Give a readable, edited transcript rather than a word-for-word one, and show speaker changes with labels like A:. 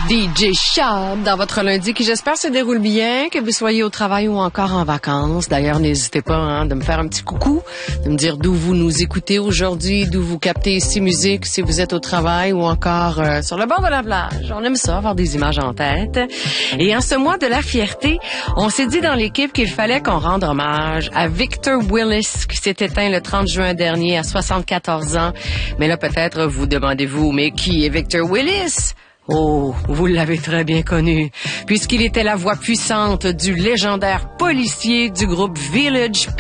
A: DJ Chab dans votre lundi qui j'espère se déroule bien, que vous soyez au travail ou encore en vacances. D'ailleurs, n'hésitez pas de me faire un petit coucou, de me dire d'où vous nous écoutez aujourd'hui, d'où vous captez ici musique, si vous êtes au travail ou encore sur le bord de la plage. On aime ça, avoir des images en tête. Et en ce mois de la fierté, on s'est dit dans l'équipe qu'il fallait qu'on rende hommage à Victor Willis qui s'est éteint le 30 juin dernier à 74 ans. Mais là, peut-être vous demandez-vous, mais qui est Victor Willis? Oh, vous l'avez très bien connu, puisqu'il était la voix puissante du légendaire policier du groupe Village